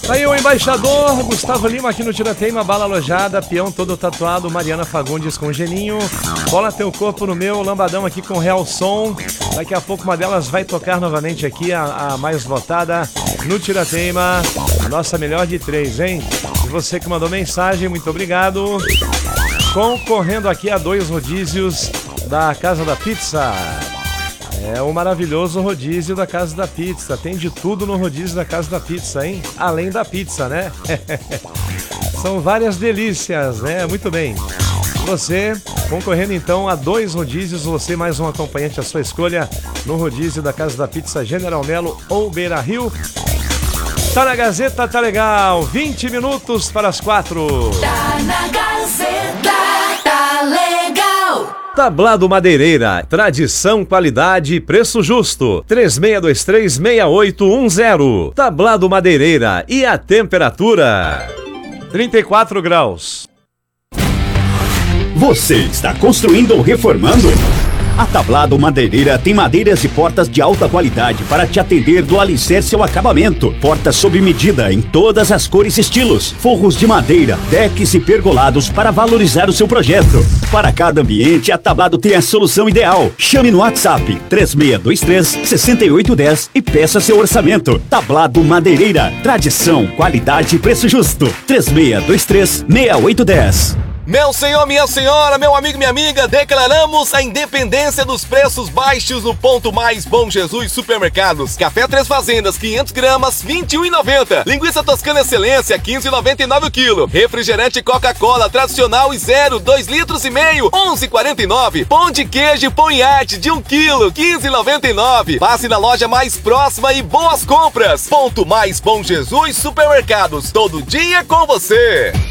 Aí o embaixador Gustavo Lima aqui no Tiratema, bala alojada, peão todo tatuado, Mariana Fagundes com Geninho, Bola Teu Corpo no Meu, Lambadão aqui com Real Som. Daqui a pouco uma delas vai tocar novamente aqui, a mais votada no Tiratema, a nossa melhor de 3, hein? E você que mandou mensagem, muito obrigado. Concorrendo aqui a 2 rodízios da Casa da Pizza. É o maravilhoso rodízio da Casa da Pizza. Tem de tudo no rodízio da Casa da Pizza, hein? Além da pizza, né? São várias delícias, né? Muito bem. Você concorrendo então a 2 rodízios, você mais um acompanhante à sua escolha no rodízio da Casa da Pizza, General Melo ou Beira Rio. Tá na Gazeta, tá legal. 20 minutos para as 4. Tá na Gazeta, tá legal. Tablado Madeireira, tradição, qualidade e preço justo. 36236810. Tablado Madeireira, e a temperatura? 34 graus. Você está construindo ou reformando? A Tablado Madeireira tem madeiras e portas de alta qualidade para te atender do alicerce ao acabamento. Portas sob medida em todas as cores e estilos. Forros de madeira, decks e pergolados para valorizar o seu projeto. Para cada ambiente, a Tablado tem a solução ideal. Chame no WhatsApp 3623-6810 e peça seu orçamento. Tablado Madeireira. Tradição, qualidade e preço justo. 3623-6810. Meu senhor, minha senhora, meu amigo, minha amiga, declaramos a independência dos preços baixos no Ponto Mais Bom Jesus Supermercados. Café Três Fazendas, 500 gramas, R$ 21,90. Linguiça Toscana Excelência, R$ 15,99 o quilo. Refrigerante Coca-Cola tradicional e zero, 2,5 litros, R$ 11,49. Pão de queijo e pão em arte de 1 quilo, R$ 15,99. Passe na loja mais próxima e boas compras. Ponto Mais Bom Jesus Supermercados, todo dia com você.